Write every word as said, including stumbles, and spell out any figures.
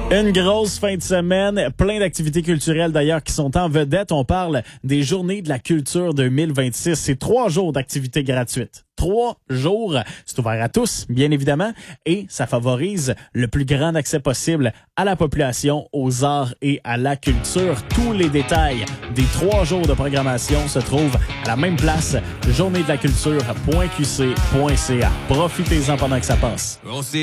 Une grosse fin de semaine, plein d'activités culturelles d'ailleurs qui sont en vedette. On parle des Journées de la culture deux mille vingt-six. C'est trois jours d'activités gratuites. Trois jours. C'est ouvert à tous, bien évidemment, et ça favorise le plus grand accès possible à la population, aux arts et à la culture. Tous les détails des trois jours de programmation se trouvent à la même place, journée de la culture point q c point c a. Profitez-en pendant que ça passe.